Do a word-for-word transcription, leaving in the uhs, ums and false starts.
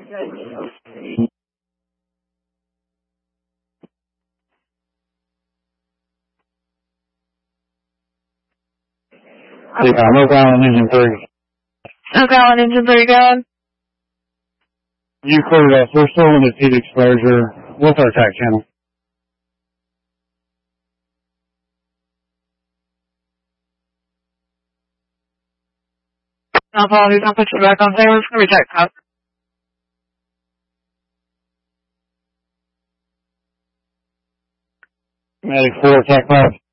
Yeah, Oak Island Engine three. Oak Island Engine three, going. You cleared us. We're still in the heat exposure. What's our attack channel? No apologies, I'll put you back on there. It's going to be checked out. Medic four, attack five.